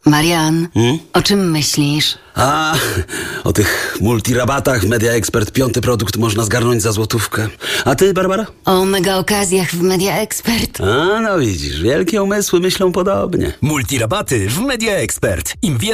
Marian, o czym myślisz? O tych multirabatach w Media Expert 5. produkt można zgarnąć za złotówkę. A ty, Barbara? O mega okazjach w Media Expert. No widzisz, wielkie umysły myślą podobnie. Multirabaty w Media Expert. Im więcej